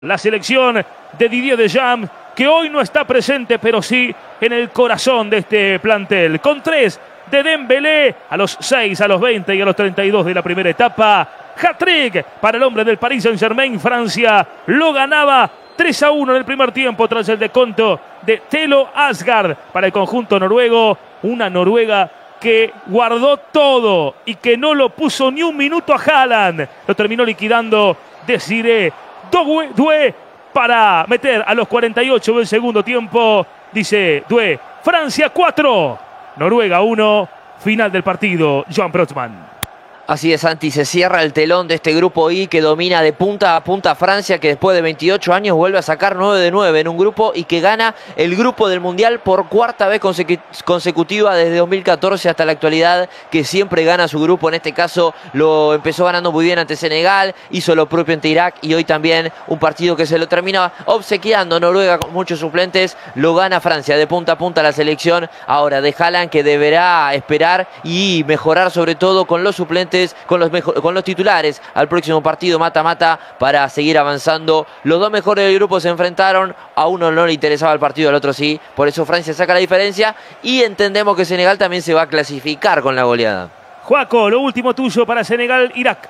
La selección de Didier Deschamps, que hoy no está presente, pero sí en el corazón de este plantel. Con 3 de Dembélé a los 6, a los 20 y a los 32 de la primera etapa. Hat-trick para el hombre del Paris Saint-Germain. Francia lo ganaba 3-1 en el primer tiempo tras el desconto de Thelo Asgard para el conjunto noruego. Una Noruega que guardó todo y que no lo puso ni un minuto a Haaland. Lo terminó liquidando Desiré Doué para meter a los 48 del segundo tiempo. Dice Doué, Francia 4, Noruega 1. Final del partido, Joan Brotsman. Así es, Santi, se cierra el telón de este grupo I que domina de punta a punta Francia, que después de 28 años vuelve a sacar 9 de 9 en un grupo y que gana el grupo del Mundial por cuarta vez consecutiva desde 2014 hasta la actualidad, que siempre gana su grupo. En este caso lo empezó ganando muy bien ante Senegal, hizo lo propio ante Irak y hoy también un partido que se lo termina obsequiando Noruega con muchos suplentes. Lo gana Francia de punta a punta la selección ahora de Haaland, que deberá esperar y mejorar sobre todo con los suplentes, con los titulares al próximo partido mata-mata para seguir avanzando. Los dos mejores del grupo se enfrentaron, a uno no le interesaba el partido, al otro sí, por eso Francia saca la diferencia y entendemos que Senegal también se va a clasificar con la goleada. Joaco, lo último tuyo para Senegal-Irak.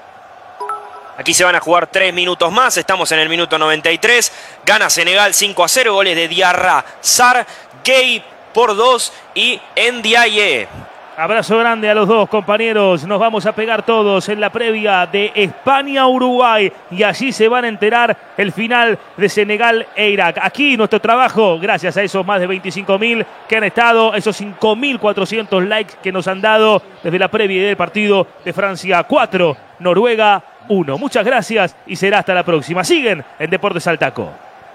Aquí se van a jugar 3 minutos más, estamos en el minuto 93, gana Senegal 5-0, goles de Diarra, Sarr, Gay por 2 y Ndiaye. Abrazo grande a los dos compañeros. Nos vamos a pegar todos en la previa de España-Uruguay y allí se van a enterar el final de Senegal e Irak. Aquí nuestro trabajo, gracias a esos más de 25.000 que han estado, esos 5.400 likes que nos han dado desde la previa del partido de Francia 4, Noruega 1. Muchas gracias y será hasta la próxima. Siguen en Deportes al Taco.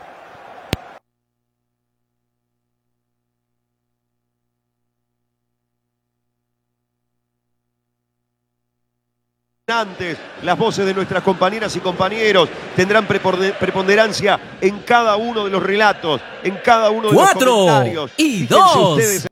Antes, las voces de nuestras compañeras y compañeros tendrán preponderancia en cada uno de los relatos, en cada uno de los comentarios. 4 y 2.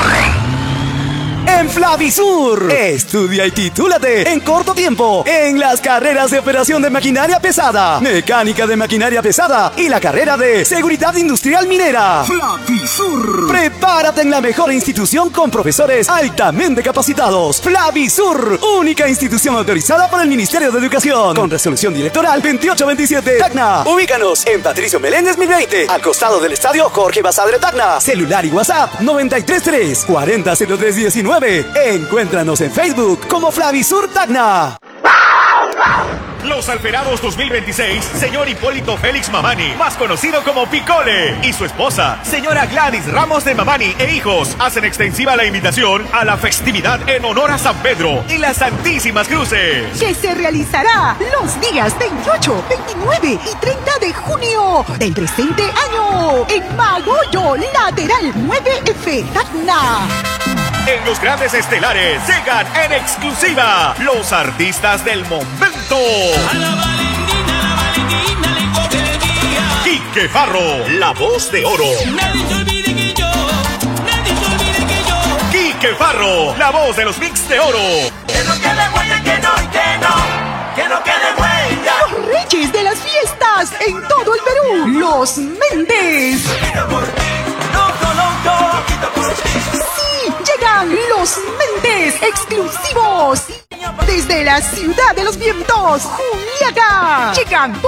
En Flavisur, estudia y titúlate en corto tiempo en las carreras de operación de maquinaria pesada, mecánica de maquinaria pesada y la carrera de seguridad industrial minera. Flavisur. Prepárate en la mejor institución con profesores altamente capacitados. Flavisur, única institución autorizada por el Ministerio de Educación, con resolución directoral 2827. Tacna. Ubícanos en Patricio Meléndez 1020, al costado del estadio Jorge Basadre Tacna. Celular y WhatsApp 933 400319. Encuéntranos en Facebook como Flavisur Tacna. Los Alferados 2026, señor Hipólito Félix Mamani, más conocido como Picole, y su esposa, señora Gladys Ramos de Mamani e hijos, hacen extensiva la invitación a la festividad en honor a San Pedro y las Santísimas Cruces, que se realizará los días 28, 29 y 30 de junio del presente año en Magollo, lateral 9F, Tacna. En los grandes estelares llegan en exclusiva los artistas del momento. A la Valentina le coge el día. Quique Farro, la voz de oro. Nadie se olvide que yo, nadie se olvide que yo. Quique Farro, la voz de los mix de oro. Que no quede huella, que no quede huella. Los reyes de las fiestas en todo el Perú, los Méndez. Sí, llegan los Méndez exclusivos desde la ciudad de los vientos, Juliaca. Llegan